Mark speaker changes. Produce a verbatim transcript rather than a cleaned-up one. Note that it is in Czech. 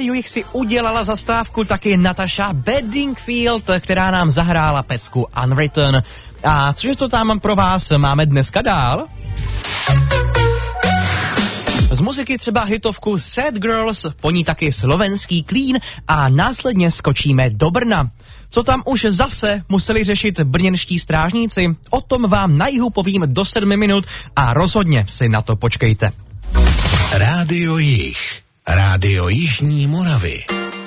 Speaker 1: rádiu Jich si udělala zastávku taky Natasha Bedingfield, která nám zahrála pecku Unwritten. A cože to tam pro vás máme dneska dál? Z muziky třeba hitovku Sad Girls, po ní taky slovenský Clean a následně skočíme do Brna. Co tam už zase museli řešit brněnští strážníci, o tom vám na jihu povím do sedmi minut a rozhodně si na to počkejte.
Speaker 2: Rádio Jih, Rádio Jižní Moravy.